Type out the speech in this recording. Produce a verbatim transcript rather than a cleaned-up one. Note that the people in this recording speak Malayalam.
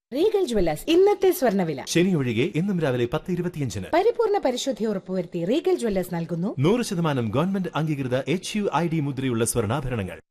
റീഗൽ ജ്വല്ലേഴ്സ് ഇന്നത്തെ സ്വർണ്ണവില. ശനി ഒഴികെ എന്നും രാവിലെ പത്ത് ഇരുപത്തിയഞ്ചിന്. പരിപൂർണ പരിശുദ്ധി ഉറപ്പുവരുത്തി റീഗൽ ജ്വല്ലേഴ്സ് നൽകുന്നു നൂറ് ശതമാനം ഗവൺമെന്റ് അംഗീകൃത എച്ച് യു ഐ ഡി മുദ്രയുള്ള സ്വർണ്ണാഭരണങ്ങൾ.